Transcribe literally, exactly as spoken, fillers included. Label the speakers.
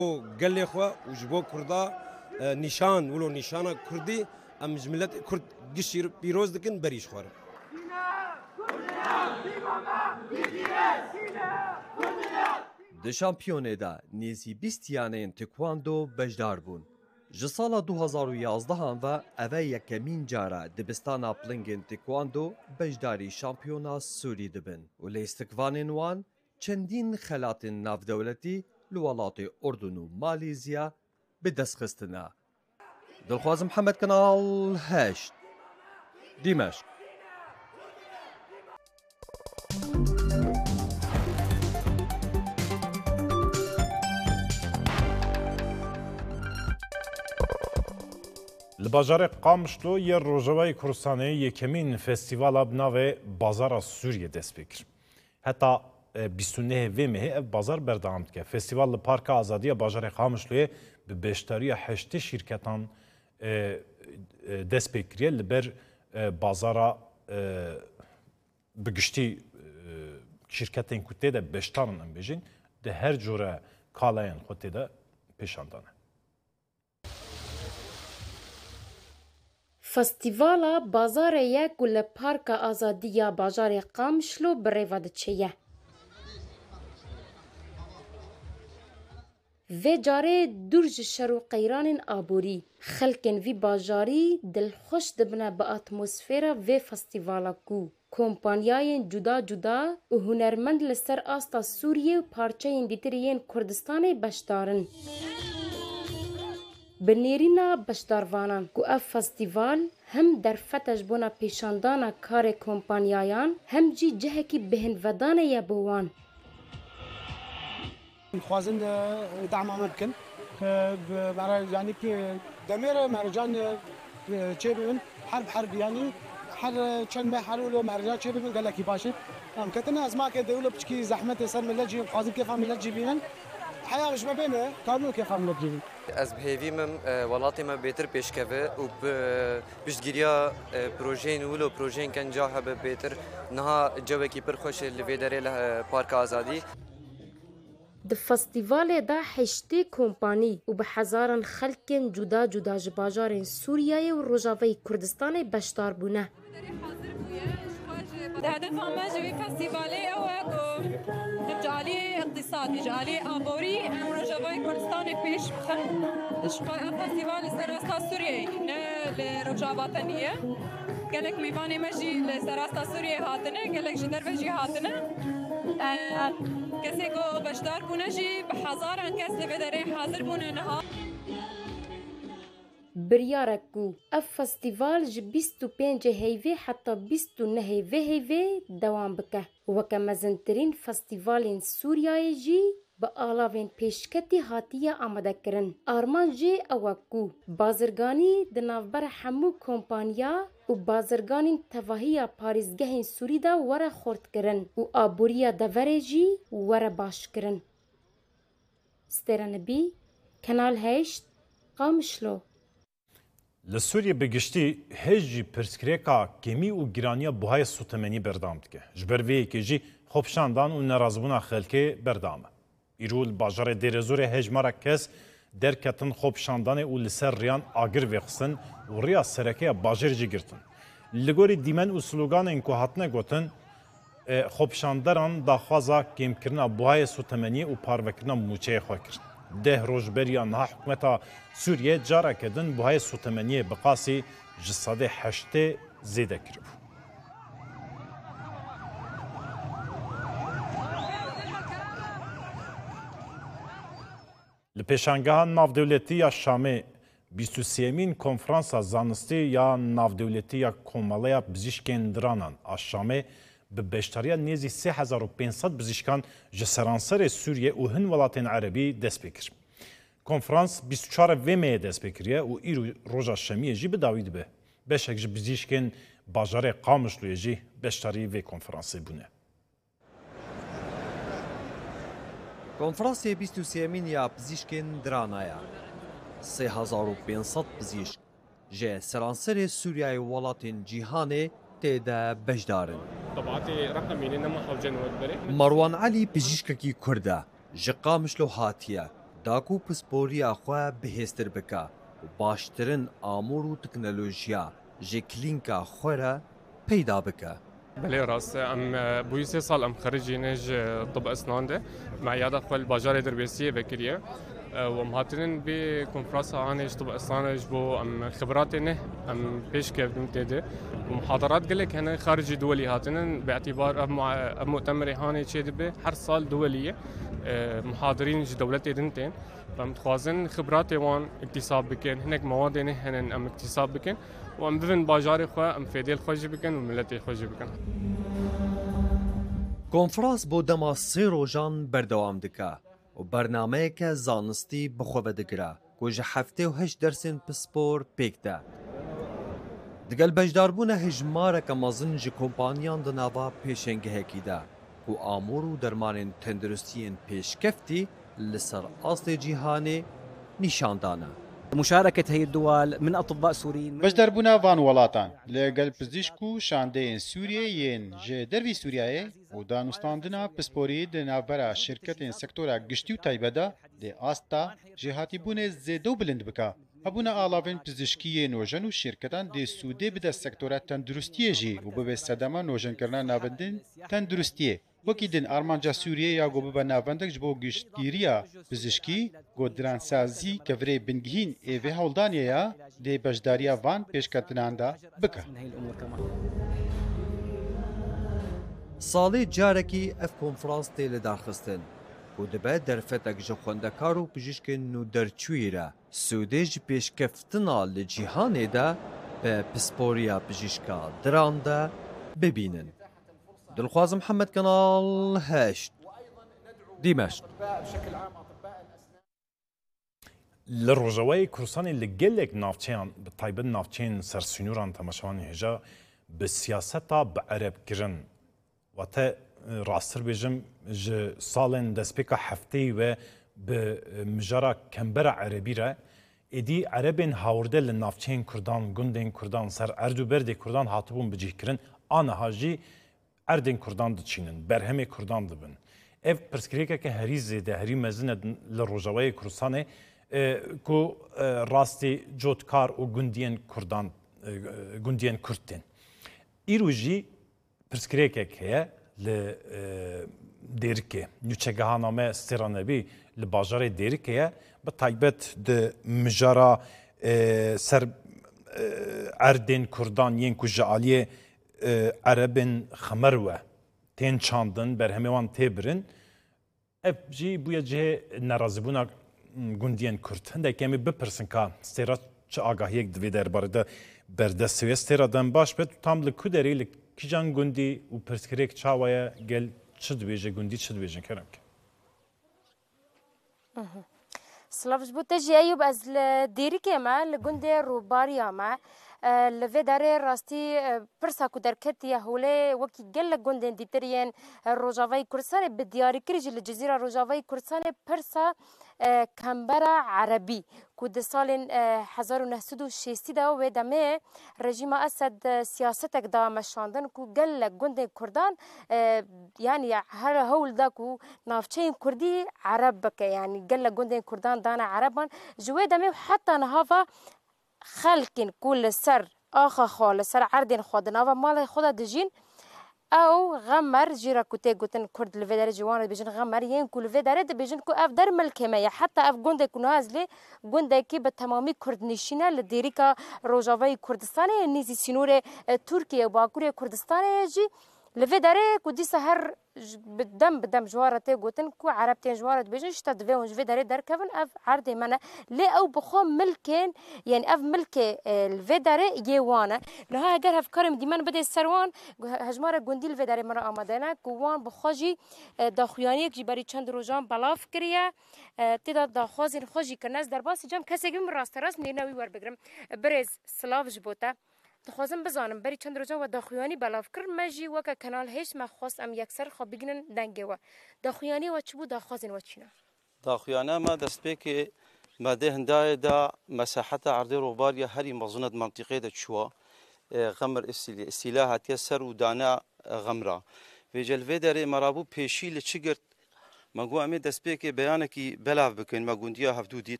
Speaker 1: قال لي اخوه وجبو كردا نشان ولو نشان كردي ام جملت كرد قشير بيروز دكن بريش خوار
Speaker 2: د شامپیونه دا نیزی بیستیانین تکواندو بجدار بون. جسالا دو هزار و یازده و اوه یکمین جارا دبستانا پلنگین تکواندو بجداری شامپیونا سوری دبن و لیستکوانین وان چندین خلاتین ناف دولتی لولات اردن و مالیزیا به دست خستنا. دلخواز محمد کنال هشت دمشق.
Speaker 3: لباجار قامشلو یه روزوای کورسانه یکمین فستیوالا بناوه بازار سوریه دست بکر. حتی بیست و نه و مه بازار بردامد که فستیوال پارک آزادی بازار قامشلوی به بیشتری هشت شرکتان دست بکریه لبر بازارا بگشتی شرکتین کته ده بیشترن ام بیجین ده هر جوره کالاین خودی ده پیشاندانه.
Speaker 4: فستیوالا بازار یک و پارک آزادی بازار قامشلو بریواد چیه. و جاره درج شر و قیران آبوری خلکن وی بازاری دلخوش دبنه با اتمسفیرا و فستیوالا کو کمپانیای جدا جدا و هنرمند لسر آستا سوریه و پارچه دیترین کردستان بشدارن. بنیرینا بشداروانان کو اف فستیوال هم در فتش بونا پیشاندانا کار کمپانیایان هم جی جه کی بهن ودان یبوان.
Speaker 5: خوازن دعم امریکن برای یعنی که دمیر مرجان چه ببین حرب حرب یعنی هر چند به حلول مرجان چه ببین قال لك باشه ام كتنا از ما که دوله بچکی زحمت سر ملت جی خوازن كيف ملت جيبين حياه مش ما بينه كانوا كيف ملت جيبين
Speaker 6: از بهیویم ولاتی ما بهتر پیش کبه و بشتگیریا پروژین ولو پروژین کنجا هب بهتر نها جو کی پر خوش لویدره پارک آزادی.
Speaker 4: د فستیوال دا هشتی کمپانی و به هزاران خلکن جدا جدا جباجار سوریه و روجاوی کردستان بشدار بونه.
Speaker 7: هدف ما جوی فستیوالی او جعلی اقتصادی جعلی آبوری روجاوی کردستان پیش بخن. فستیوال سراستا سوریه نه لروجاواتنیه. گلک میوانی مجی لسراستا سوریه هاتنه گلک جندر وجی هاتنه. کسی کو بشدار بونه جی به هزاران کس لبدره حاضر بونه نها.
Speaker 4: بریارکو اف فستیوال ج بیست و پنج هیوی حتی بیست و نه هیوی هیوی دوام بکه و که مزنترین فستیوال سوریای جی با آلاوین پیشکتی هاتیه آمده کرن. آرمان جی اوکو بازرگانی دنافبر همو کمپانیا و بازرگانی تواهی پاریزگه سوری دا وره خورد کرن و آبوریا دوره جی وره باش کرن. سترنبی کنال هشت قامشلو.
Speaker 3: لسوریه بگشتی هجی پرسکریکا کمی و گرانیا بهای سوتمنی بردامد که جبر وی که جی خوبشاندان و نرازبونا خلکه بردامه. ایرول باجار دیرزور هجمارا کس درکتن خوبشاندان و لسر ریان آگر ویخسن و ریا سرکه باجر جی گرتن. لگوری دیمن و سلوگان انکو هاتنه گوتن خوبشانداران داخوازا کم کرنا بهای سوتمنی و پاروکرنا موچه خواه کرد. ده روزبریا نها حکومتا سوریه جارا کردن بهای سوتمنی بقاسی جساده هشته زیده کرد. لپیشانگاه نافدولتی یا شامه بیست و سیمین کنفرانس زانستی یا نافدولتی یا کمالیا بزیشکن درانان آشامه به بیشتریا نیزی سه هزار و پانصد بزیشکان جسرانسر سوریه و هن ولاتین عربی دست بکر. کنفرانس بیست و چهار و مه دست بکریه و ایرو روژا شمیه جی بداوید به. بشک جی بزیشکن باجار قامشلوی جی بیشتری و کنفرانسی بونه.
Speaker 2: کنفرانسی بیست و سیمین یا بزیشکن درانایا. سه هزار و پانصد بزیشک. جه سرانسر سوریه و ولاتین جیهانه تیدا بجدارن. مروان علی پزیشکی کرده جقامشلو هاتیه داکو پسپوریا خو بهستر بکا و باشترین آمور و تکنولوژیا جی کلینکا خوره پیدا بکا.
Speaker 8: بله راست ام بوی سه سال ام خريجي نج طب اسنان ده مع عياده خل باجار دربيسيه بكريه ومهاترين بكونفرنس عانيش طب اسنان بو ام خبراتنا ام بيش كيف ده ومحاضرات قال لك هنا خارجي دولي هاتن باعتبار ام مؤتمر هاني شيء هر سال دوليه محاضرين دولتي دنتين فمتخوازن خبراتي وان اكتساب بكن هناك مواد هن ام اكتساب بكن وام بفن باجاري خو ام فيديل خوش بكن وملتي خوش بكن.
Speaker 2: کنفرانس بۆ دەما سێ ڕۆژان بەردەوام دکا و بەرنامەیەکە زانستی بخۆبە دەگرا و ji heftê û heşt dersên pispor pêk de. Digel beşdarbûna hejmareka mezin ji kompaniyan di nava pêşengehekî de ku amûr û dermanên tenduristiyên pêşkeftî li ser astê cîhanê nîşandane.
Speaker 9: مشاركة هي الدول من أطباء سوريين
Speaker 10: بەشداربوونا van وڵاتان لەگەل پزیشک و شاندەیên Sûriyê yên ji dervî Sûriyayê û danûstandina pisporî di navbera şirketên sektora giştî û taybet de dê asta ji hatîbûnê zêde û bilind bika. Hebûna alavên pizîşkiyê nojen û şirketan dê sûdê bide sektora tenduristiyê jî û bibe sedema nojenkirina navendên tenduristiyê. Wekî din armanca Sûriyê ya got bibe navendek ji bo giştgîriya pizîşkî got diransazî kevirê bingehîn ê vê hewldaniyê ya dê beşdariya van pêşketinan da bike.
Speaker 2: Salê carekî ev konferans tê li darxistin û dibe derfetek ji xwendekar û pizîşkên nû derçûyî re Sûdê ji pêşkeftina li cîhanê de bi pisporiya pizîşka diran de bibînin. Dilxwaz Mihemed Kanal heşt Dîmeşk.
Speaker 3: Li Rojavayê Kurdistanê li gelek navçeyan bi taybet navçeyên sersûnûran temaşevanê hêja bi siyaseta bi erebkirin wate rastir bêjim ji salên destpêka hefteyî ve bi mijara kembera erebî re êdî erebên hawrde li navçeyên Kurdan gundên Kurdan ser erd û berdê Kurdan hatibûn bicihkirin aniha jî erdên Kurdan diçînin berhemê Kurdan dibin. Ev pirsgirêkeke herî zêde herî mezin e li Rojavayê Kurdistanê ku rastî cotkar û gundiyên Kurdan gundiyên Kurd tên. Îro jî pirsgirêkek heye li Dêrikê nûçegeha me Stêranebî li bajarê Dêrikê bi taybet di mijara ser erdên Kurdan yên ku ji aliyê erebên xemer we tên çandin berhemê wan tê birin ev jî bûye cihê nerazîbûna gundiyên Kurd. Hindek em ê bipirsin ka stêra çi agahiyek divê derbarê de berdest wê stêra dem baş be tam li ku derê li kîjan gundî û pirsgirêk çawa ye gel çi dibêje gundî çi dibêjin keremke.
Speaker 4: سلاف جبو تجي أيوب از لديريكي ما لجندي روباريا ما لفي داري راستي برسا كودركتي هولي وكي جل جندي ديتريان روجافاي كورساني بدياري كريج الجزيرة روجافاي كورساني برسا كامبرا عربي كود سالين هزار ونهسدو شيستي دا ودمه رژیم اسد سیاستك دا مشاندن كو جل جندي كردان يعني هر هول دا كو نافچين كردي عرب بك يعني جل جندي كردان دانا عربان جوه دمه حتى نهافا خلقين كل سر آخا خال سر عردين خودنا و مال خدا دجين او غمر جيرا كوتي قوتن كرد الفيدار جوان بيجن غمر ين كل فيدار بيجن كو اف در ملكمه حتى اف گونده كو نازلي گونده كي بتمامي كرد نشينه لديريكا روجاواي كردستان نيزي سينور تركيا وباكوريا كردستان يجي الفيدار كو دي سهر بدم بدم جوارته قوتن كو عربتين جوارت بيجن شتا دفيون الفيدار در كفن اف عرض منا لي او بخو ملكين يعني اف ملك الفيدار يوانا لها اگر افكارم ديمان بده سروان هجمار گوندی الفيدار مرا آمدنه كوان بخوجي داخویانی جی بری چند روزان بلاف کریه تدا داخوازین خوجی کناز در باسی جام کسی گم راست راست نینوی ور بگرم برز سلاف جبوتا دخوازم بزانم بری چند روزا و داخویانی بلاف کر مجی وکا کانال هیچ مخواست ام یکسر خو بگنن دنگه و داخویانی و چبو داخوازین و چینا
Speaker 11: داخویانا ما دست بکی ماده هندای دا مساحت عرضی روباریا هری مظنه منطقه دا چوا غمر استیلاحات سر و دانا غمرا و جلوه داره مرابو پیشی لچگرت ماگو ئەمێ دەستپێکێ بەیانێکی بەلاو بکەین مە گوندیا هەفتوو دیت